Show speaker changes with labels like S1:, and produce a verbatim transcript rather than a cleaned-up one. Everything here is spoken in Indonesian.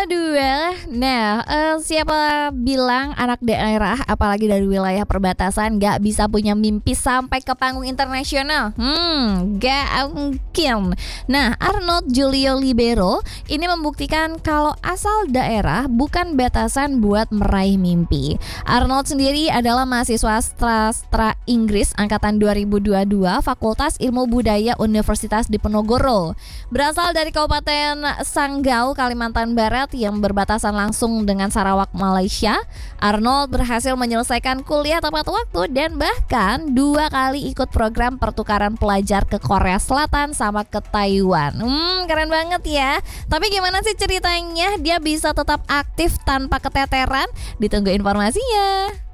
S1: dua. Nah, eh, siapa bilang anak daerah, apalagi dari wilayah perbatasan, gak bisa punya mimpi sampai ke panggung internasional? Hmm, gak mungkin. Nah, Arnold Julio Libero ini membuktikan kalau asal daerah bukan batasan buat meraih mimpi. Arnold sendiri adalah mahasiswa sastra Inggris angkatan dua ribu dua puluh dua Fakultas Ilmu Budaya Universitas Diponegoro. Berasal dari Kabupaten Sanggau, Kalimantan Barat yang berbatasan langsung dengan Sarawak, Malaysia, Arnold berhasil menyelesaikan kuliah tepat waktu dan bahkan dua kali ikut program pertukaran pelajar ke Korea Selatan sama ke Taiwan. Hmm, keren banget ya. Tapi gimana sih ceritanya dia bisa tetap aktif tanpa keteteran? Ditunggu informasinya.